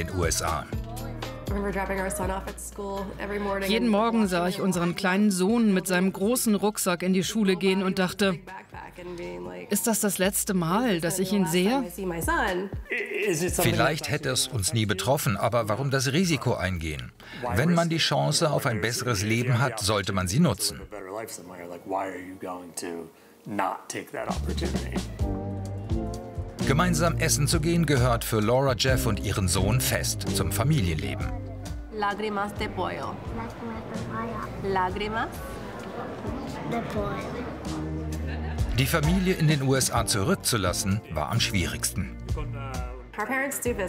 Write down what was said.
den USA. Jeden Morgen sah ich unseren kleinen Sohn mit seinem großen Rucksack in die Schule gehen und dachte, ist das letzte Mal, dass ich ihn sehe? Vielleicht hätte es uns nie betroffen, aber warum das Risiko eingehen? Wenn man die Chance auf ein besseres Leben hat, sollte man sie nutzen. Gemeinsam essen zu gehen gehört für Laura, Jeff und ihren Sohn fest zum Familienleben. Lágrimas de pollo. Lágrimas de pollo. Die Familie in den USA zurückzulassen, war am schwierigsten.